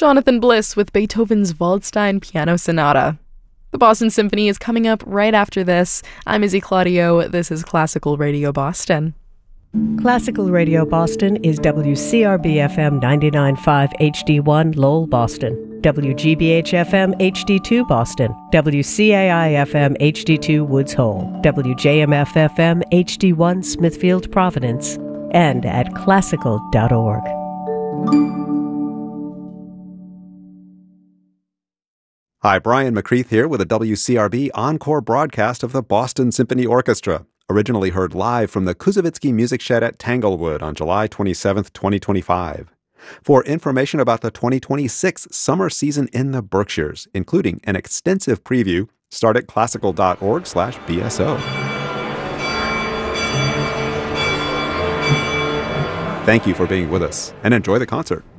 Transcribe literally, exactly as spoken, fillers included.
Jonathan Bliss with Beethoven's Waldstein Piano Sonata. The Boston Symphony is coming up right after this. I'm Izzy Claudio. This is Classical Radio Boston. Classical Radio Boston is W C R B F M ninety-nine point five H D one Lowell, Boston, W G B H F M H D two Boston, W C A I F M H D two Woods Hole, W J M F F M H D one Smithfield, Providence, and at classical dot org. Hi, Brian McCreath here with a W C R B encore broadcast of the Boston Symphony Orchestra, originally heard live from the Kuzovitsky Music Shed at Tanglewood on July twenty-seventh, twenty twenty-five. For information about the twenty twenty-six summer season in the Berkshires, including an extensive preview, start at classical dot org slash B S O. Thank you for being with us, and enjoy the concert.